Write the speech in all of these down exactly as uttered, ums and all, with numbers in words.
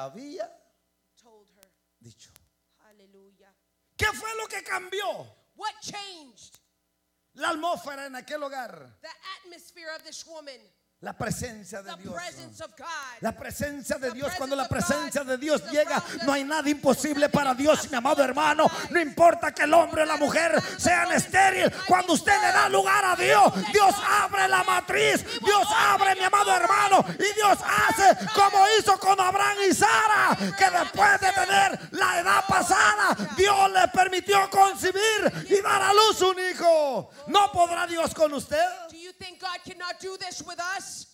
había told her. dicho. Hallelujah. ¿Qué fue lo que cambió What changed la atmósfera en aquel hogar? the atmosphere of this woman? La presencia de The Dios. presence of God. La presencia de The Dios. Cuando la presence of presencia God de Dios is llega, around us. no hay nada imposible para Nothing Dios, mi amado impossible hermano. in God's No eyes. importa que el hombre o la mujer sean estéril. Cuando usted le da lugar a Dios, Dios abre la matriz. Dios abre, mi amado hermano. Y Dios hace como hizo con Abraham y Sara, que después de tener la edad pasada, Dios le permitió concebir y dar a luz un hijo. ¿No podrá Dios con usted? Do you think God cannot do this with us?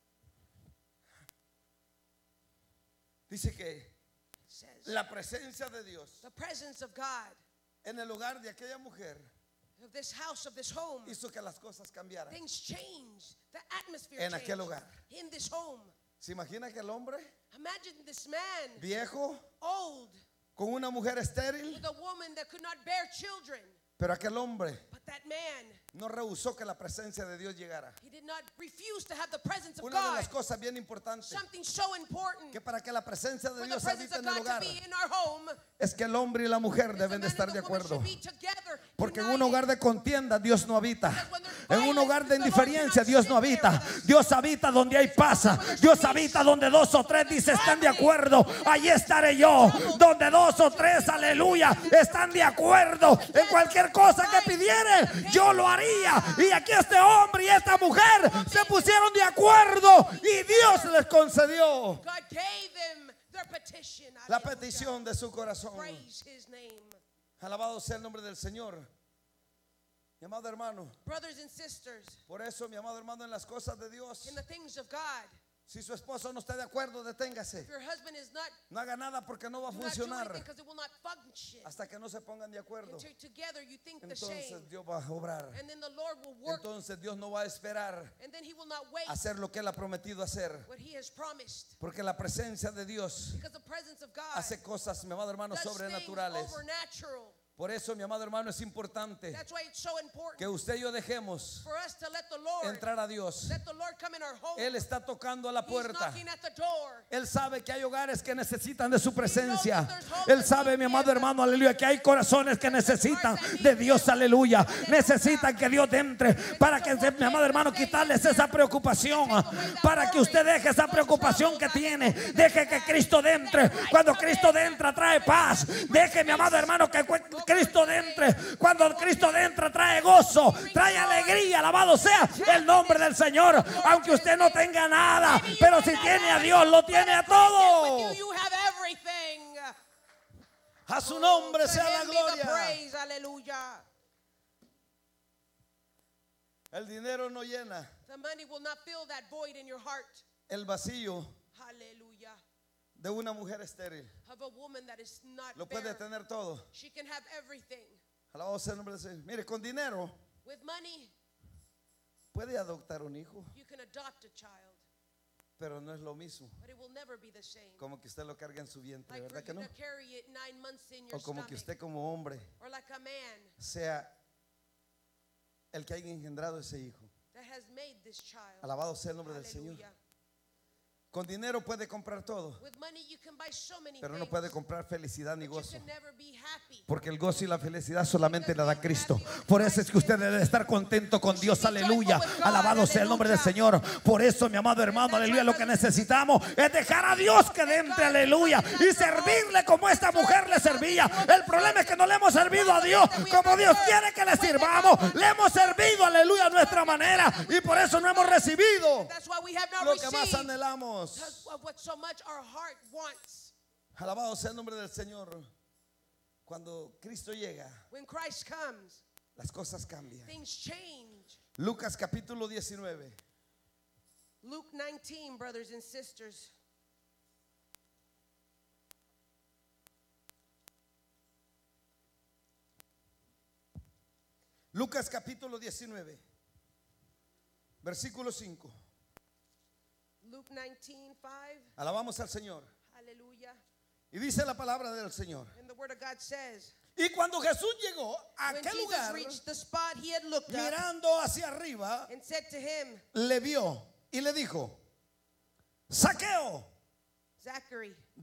Dice que It says, la presencia de Dios the presence of God, en el hogar de aquella mujer of this house, of this home, hizo que las cosas cambiaran. things changed. The atmosphere En changed aquel hogar. in this home. ¿Se imagina que el hombre Imagine this man, viejo old, con una mujer estéril? with a woman that could not bear children. Pero aquel hombre But that man, no rehusó que la presencia de Dios llegara. he did not refuse to have the presence of Una de God. las cosas bien importantes Something so important que para que la presencia de for the Dios presence habite of en el God to hogar be in our home. es que el hombre y la mujer is the deben de man estar and de the woman acuerdo. should be together, Porque en un united. hogar de contienda Dios no habita. En un hogar de indiferencia Dios no habita. Dios habita donde hay paz. Dios habita donde dos o tres dice están de acuerdo. Allí estaré yo. Donde dos o tres, aleluya, están de acuerdo en cualquier cosa que pidiere, yo lo haría. Y aquí este hombre y esta mujer se pusieron de acuerdo y Dios les concedió God gave them their petition. la Hallelujah. petición de su corazón. Praise his name. Alabado sea el nombre del Señor. Mi amado hermano, Brothers and sisters, por eso, mi amado hermano, en las cosas de Dios, in the things of God, si su esposo no está de acuerdo, deténgase. if your husband is not, No haga nada porque no va a do not do funcionar anything because it will not function. hasta que no se pongan de acuerdo. Until together you think the same. Entonces Dios va a obrar. And then the Lord will work. Entonces Dios no va a esperar And then he will not wait hacer lo que Él ha prometido hacer. what he has promised. Porque la presencia de Dios Because the presence of God hace cosas, mi amado hermano, does things sobrenaturales. overnatural. Por eso, mi amado hermano, es importante That's why it's so important que usted y yo dejemos for us to let the Lord, entrar a Dios. let the Lord come in our home. Él está tocando a la He's puerta. knocking at the door. Él sabe que hay hogares que necesitan de su presencia. Él sabe, mi amado hermano, aleluya, que hay corazones que necesitan de Dios, aleluya. Necesitan que Dios entre para que, mi amado hermano, quitarles esa preocupación. Para que usted deje esa preocupación que tiene. Deje que Cristo entre. Cuando Cristo entra trae paz. Deje, mi amado hermano, que Cristo entre. Cuando Cristo entra trae gozo, trae alegría. Alabado sea el nombre del Señor. Aunque usted no tenga nada, pero si tiene a Dios, lo tiene a todo. You have everything. A su nombre To sea la him be the gloria. praise. Hallelujah. El dinero no llena The money will not fill that void in your heart. el vacío Hallelujah. de una mujer estéril. Of a woman that is not Lo puede barren. tener todo. She can have everything. Alabado sea el nombre del Señor. Mire, con dinero With money, puede adoptar un hijo, you can adopt a child, pero no es lo mismo but it will never be the same. como que usted lo cargue en su vientre, Like for ¿verdad que you no? to carry it nine months in your O como stomach, que usted como hombre or like a man sea el que haya engendrado ese hijo. that has made this child. Alabado sea el nombre del Señor. Hallelujah. Con dinero puede comprar todo, With money, you can buy so many pero no things, puede comprar felicidad ni but you gozo. can never be happy. Porque el gozo y la felicidad solamente la da Cristo. Por eso es que usted debe estar contento con Dios, aleluya. Alabado sea el nombre del Señor. Por eso, mi amado hermano, aleluya, lo que necesitamos es dejar a Dios que entre, aleluya, y servirle como esta mujer le servía. El problema es que no le hemos servido a Dios como Dios quiere que le sirvamos. Le hemos servido, aleluya, a nuestra manera, y por eso no hemos recibido That's why we have not lo que más received anhelamos. of what so much our heart wants. Alabado sea el nombre del Señor. Cuando Cristo llega, When Christ comes, las cosas cambian. things change. Lucas capítulo diecinueve. Luke nineteen, brothers and sisters. Lucas capítulo diecinueve, versículo cinco. Luke nineteen, five. Alabamos al Señor. Hallelujah. Y dice la palabra del Señor. And the word of God says, Y cuando Jesús llegó a when aquel Jesus lugar, reached the spot, he had looked up mirando hacia arriba, and said to him, le vio y le dijo: Zaqueo, Zachary,